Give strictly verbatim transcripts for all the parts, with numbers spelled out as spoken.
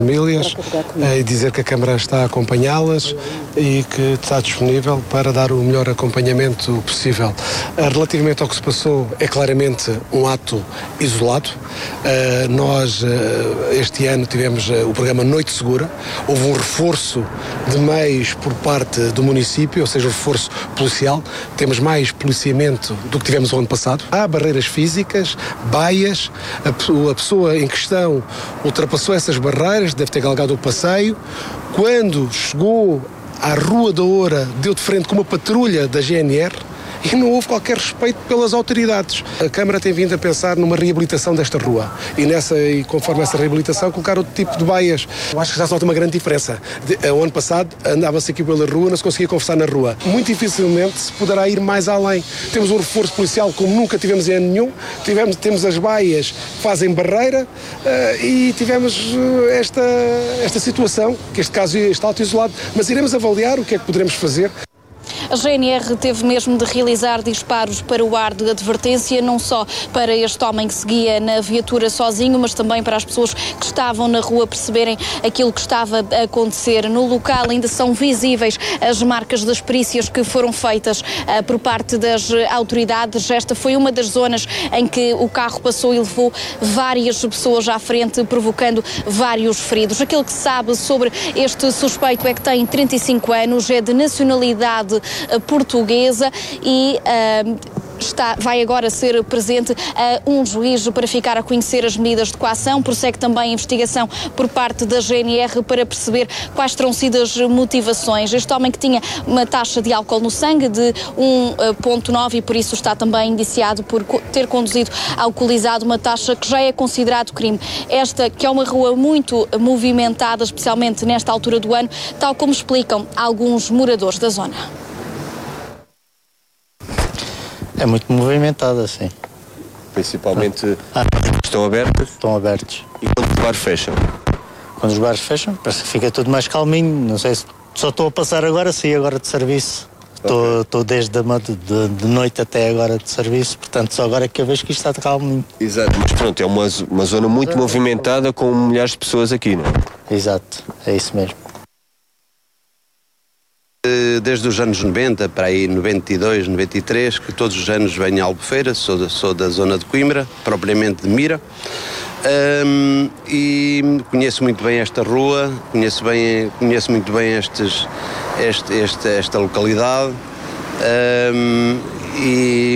famílias e dizer que a Câmara está a acompanhá-las e que está disponível para dar o melhor acompanhamento possível. Relativamente ao que se passou, é claramente um ato isolado. Nós, este ano, tivemos o programa Noite Segura. Houve um reforço de meios por parte do município, ou seja, um reforço policial. Temos mais policiamento do que tivemos o ano passado. Há barreiras físicas, baias. A pessoa em questão ultrapassou essas barreiras, deve ter galgado o passeio. Quando chegou à Rua da Oura, deu de frente com uma patrulha da G N R e não houve qualquer respeito pelas autoridades. A Câmara tem vindo a pensar numa reabilitação desta rua e, nessa, e conforme essa reabilitação, colocar outro tipo de baias. Eu acho que já se nota uma grande diferença. O ano passado andava-se aqui pela rua, não se conseguia conversar na rua. Muito dificilmente se poderá ir mais além. Temos um reforço policial como nunca tivemos em ano nenhum. Tivemos, temos as baias que fazem barreira uh, e tivemos uh, esta, esta situação, que este caso está auto-isolado, mas iremos avaliar o que é que poderemos fazer. A G N R teve mesmo de realizar disparos para o ar de advertência, não só para este homem que seguia na viatura sozinho, mas também para as pessoas que estavam na rua perceberem aquilo que estava a acontecer. No local ainda são visíveis as marcas das perícias que foram feitas uh, por parte das autoridades. Esta foi uma das zonas em que o carro passou e levou várias pessoas à frente, provocando vários feridos. Aquilo que se sabe sobre este suspeito é que tem trinta e cinco anos, é de nacionalidade portuguesa e uh, está, vai agora ser presente uh, um juiz para ficar a conhecer as medidas de coação. Prossegue também a investigação por parte da G N R para perceber quais terão sido as motivações. Este homem que tinha uma taxa de álcool no sangue de um vírgula nove e por isso está também indiciado por ter conduzido alcoolizado, uma taxa que já é considerado crime. Esta que é uma rua muito movimentada, especialmente nesta altura do ano, tal como explicam alguns moradores da zona. É muito movimentada, sim. Principalmente ah. estão abertas? Estão abertos. E quando os bares fecham? Quando os bares fecham, parece que fica tudo mais calminho. Não sei se só estou a passar agora, saí agora de serviço. Estou okay. desde a, de, de noite até agora de serviço, portanto só agora é que eu vejo que isto está calminho. Exato, mas pronto, é uma, uma zona muito movimentada com milhares de pessoas aqui, não é? Exato, é isso mesmo. Desde os anos noventa, para aí noventa e dois, noventa e três, que todos os anos venho a Albufeira, sou da, sou da zona de Coimbra, propriamente de Mira, um, e conheço muito bem esta rua, conheço, bem, conheço muito bem estes, este, este, esta localidade, um, e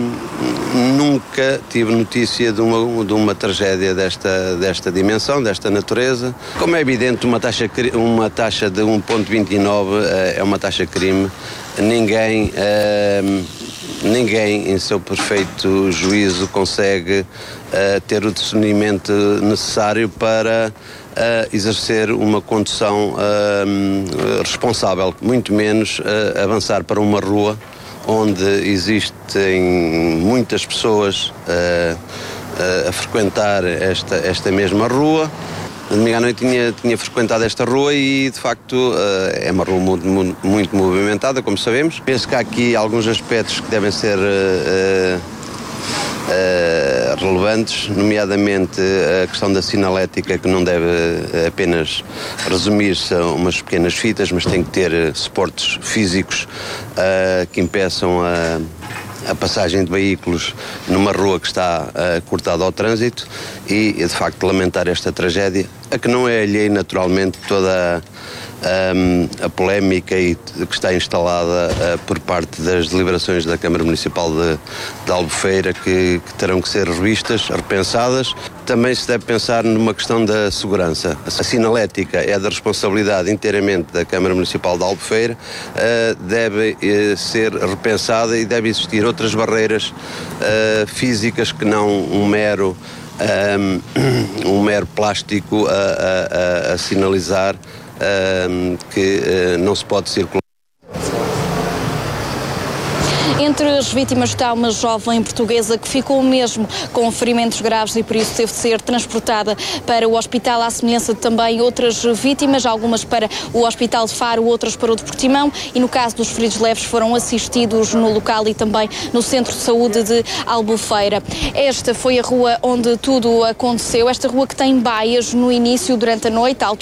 nunca tive notícia de uma, de uma tragédia desta, desta dimensão, desta natureza. Como é evidente, uma taxa, uma taxa de um vírgula vinte e nove uh, é uma taxa crime. Ninguém, uh, ninguém em seu perfeito juízo consegue uh, ter o discernimento necessário para uh, exercer uma condução uh, responsável, muito menos uh, avançar para uma rua onde existem muitas pessoas uh, uh, a frequentar esta, esta mesma rua. No domingo à noite tinha, tinha frequentado esta rua e, de facto, uh, é uma rua muito, muito movimentada, como sabemos. Penso que há aqui alguns aspectos que devem ser uh, uh, relevantes, nomeadamente a questão da sinalética, que não deve apenas resumir-se a umas pequenas fitas, mas tem que ter suportes físicos uh, que impeçam a, a passagem de veículos numa rua que está uh, cortada ao trânsito e, de facto, lamentar esta tragédia, a que não é alheia, naturalmente, toda a Um, a polémica e, que está instalada uh, por parte das deliberações da Câmara Municipal de, de Albufeira, que, que terão que ser revistas, repensadas. Também se deve pensar numa questão da segurança. A sinalética é da responsabilidade inteiramente da Câmara Municipal de Albufeira, uh, deve uh, ser repensada e deve existir outras barreiras uh, físicas que não um mero, um, um mero plástico a, a, a, a sinalizar Uh, que uh, não se pode circular. Entre as vítimas está uma jovem portuguesa que ficou mesmo com ferimentos graves e por isso teve de ser transportada para o hospital, à semelhança de também outras vítimas, algumas para o Hospital de Faro, outras para o de Portimão, e no caso dos feridos leves foram assistidos no local e também no Centro de Saúde de Albufeira. Esta foi a rua onde tudo aconteceu, esta rua que tem baias no início, durante a noite, à altura